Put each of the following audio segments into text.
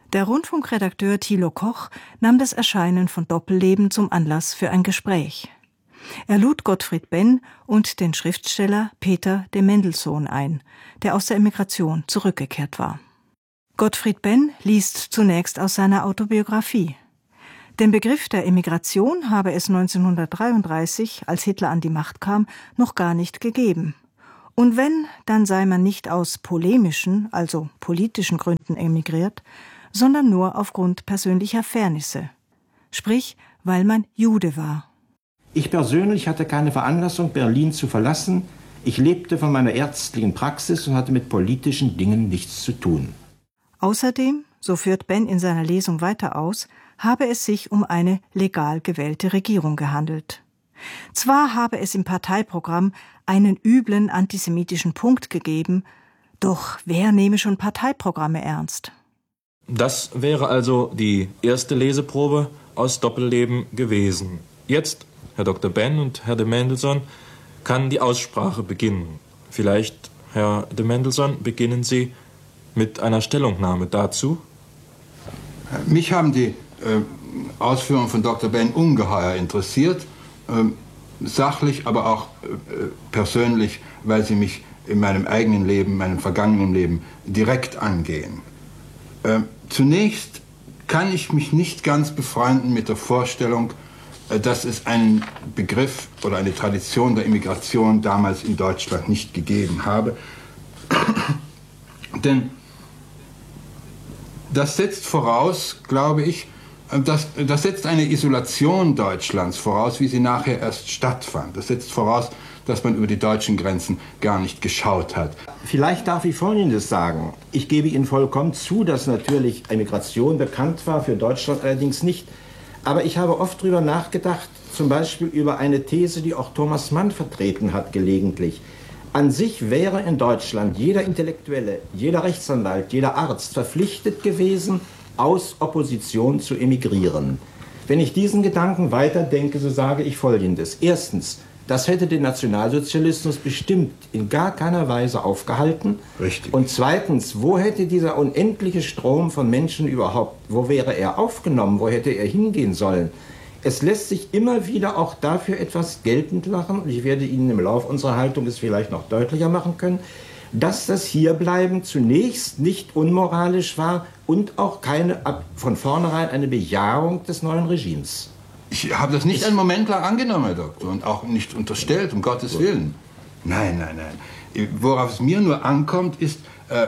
Der Rundfunkredakteur Thilo Koch nahm das Erscheinen von Doppelleben zum Anlass für ein Gespräch. Er lud Gottfried Benn und den Schriftsteller Peter de Mendelssohn ein, der aus der Emigration zurückgekehrt war. Gottfried Benn liest zunächst aus seiner Autobiografie. Den Begriff der Emigration habe es 1933, als Hitler an die Macht kam, noch gar nicht gegeben. Und wenn, dann sei man nicht aus polemischen, also politischen Gründen emigriert, sondern nur aufgrund persönlicher Fairnisse. Sprich, weil man Jude war. Ich persönlich hatte keine Veranlassung, Berlin zu verlassen. Ich lebte von meiner ärztlichen Praxis und hatte mit politischen Dingen nichts zu tun. Außerdem, so führt Benn in seiner Lesung weiter aus, habe es sich um eine legal gewählte Regierung gehandelt. Zwar habe es im Parteiprogramm einen üblen antisemitischen Punkt gegeben, doch wer nehme schon Parteiprogramme ernst? Das wäre also die erste Leseprobe aus Doppelleben gewesen. Jetzt, Herr Dr. Benn und Herr de Mendelssohn, kann die Aussprache beginnen. Vielleicht, Herr de Mendelssohn, beginnen Sie mit einer Stellungnahme dazu. Mich haben die Ausführungen von Dr. Benn ungeheuer interessiert, sachlich, aber auch persönlich, weil sie mich in meinem eigenen Leben, meinem vergangenen Leben direkt angehen. Zunächst kann ich mich nicht ganz befreunden mit der Vorstellung, dass es einen Begriff oder eine Tradition der Immigration damals in Deutschland nicht gegeben habe. Denn das setzt voraus, glaube ich, das setzt eine Isolation Deutschlands voraus, wie sie nachher erst stattfand. Das setzt voraus, dass man über die deutschen Grenzen gar nicht geschaut hat. Vielleicht darf ich Folgendes sagen. Ich gebe Ihnen vollkommen zu, dass natürlich Emigration bekannt war, für Deutschland allerdings nicht. Aber ich habe oft darüber nachgedacht, zum Beispiel über eine These, die auch Thomas Mann vertreten hat gelegentlich. An sich wäre in Deutschland jeder Intellektuelle, jeder Rechtsanwalt, jeder Arzt verpflichtet gewesen, aus Opposition zu emigrieren. Wenn ich diesen Gedanken weiterdenke, so sage ich Folgendes. Erstens, das hätte den Nationalsozialismus bestimmt in gar keiner Weise aufgehalten. Richtig. Und zweitens, wo hätte dieser unendliche Strom von Menschen überhaupt, wo wäre er aufgenommen, wo hätte er hingehen sollen? Es lässt sich immer wieder auch dafür etwas geltend machen, und ich werde Ihnen im Laufe unserer Haltung es vielleicht noch deutlicher machen können, dass das Hierbleiben zunächst nicht unmoralisch war und auch keine, von vornherein eine Bejahung des neuen Regimes. Ich habe das nicht einen Moment lang angenommen, Herr Doktor, und auch nicht unterstellt, um Gottes Willen. Nein, nein, nein. Worauf es mir nur ankommt, ist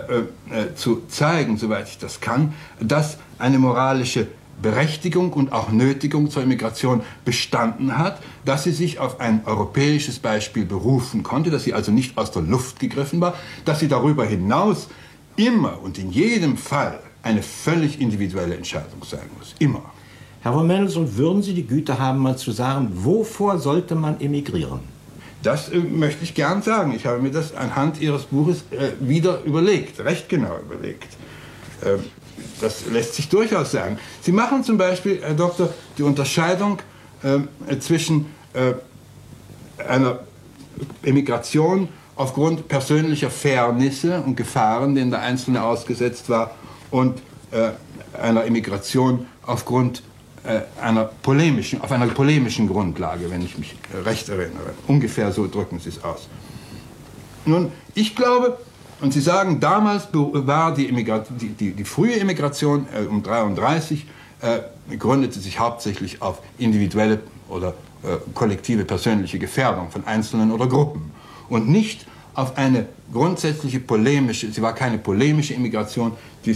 zu zeigen, soweit ich das kann, dass eine moralische Berechtigung und auch Nötigung zur Immigration bestanden hat, dass sie sich auf ein europäisches Beispiel berufen konnte, dass sie also nicht aus der Luft gegriffen war, dass sie darüber hinaus immer und in jedem Fall eine völlig individuelle Entscheidung sein muss. Immer. Herr von Mendelssohn, würden Sie die Güte haben, mal zu sagen, wovor sollte man emigrieren? Das möchte ich gern sagen. Ich habe mir das anhand Ihres Buches wieder überlegt, recht genau überlegt. Das lässt sich durchaus sagen. Sie machen zum Beispiel, Herr Doktor, die Unterscheidung zwischen einer Emigration aufgrund persönlicher Fairnisse und Gefahren, denen der Einzelne ausgesetzt war, und einer Emigration aufgrund auf einer polemischen Grundlage, wenn ich mich recht erinnere. Ungefähr so drücken Sie es aus. Nun, ich glaube, und Sie sagen, damals war die frühe Immigration um 1933 gründete sich hauptsächlich auf individuelle oder kollektive persönliche Gefährdung von Einzelnen oder Gruppen und nicht auf eine grundsätzliche sie war keine polemische Immigration,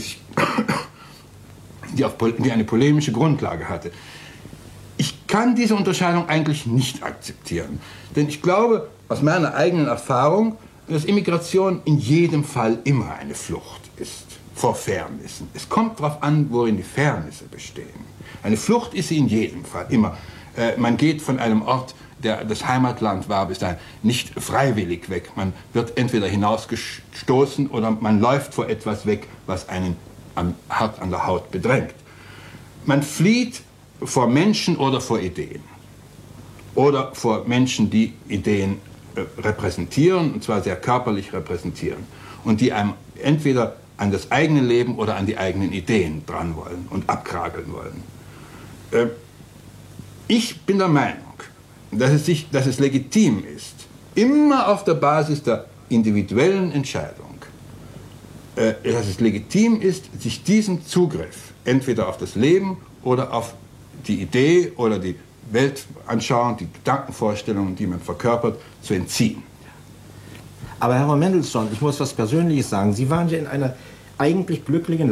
die eine polemische Grundlage hatte. Ich kann diese Unterscheidung eigentlich nicht akzeptieren, denn ich glaube, aus meiner eigenen Erfahrung, dass Immigration in jedem Fall immer eine Flucht ist vor Fairnissen. Es kommt darauf an, worin die Fairnisse bestehen. Eine Flucht ist sie in jedem Fall, immer. Man geht von einem Ort, der das Heimatland war, bis dahin nicht freiwillig weg. Man wird entweder hinausgestoßen oder man läuft vor etwas weg, was einen hart an der Haut bedrängt. Man flieht vor Menschen oder vor Ideen. Oder vor Menschen, die Ideen repräsentieren, und zwar sehr körperlich repräsentieren. Und die einem entweder an das eigene Leben oder an die eigenen Ideen dran wollen und abkrageln wollen. Ich bin der Meinung, dass es legitim ist, immer auf der Basis der individuellen Entscheidung, dass es legitim ist, sich diesem Zugriff entweder auf das Leben oder auf die Idee oder die Weltanschauung, die Gedankenvorstellungen, die man verkörpert, zu entziehen. Aber Herr Mendelssohn, ich muss was Persönliches sagen. Sie waren ja in einer eigentlich glücklichen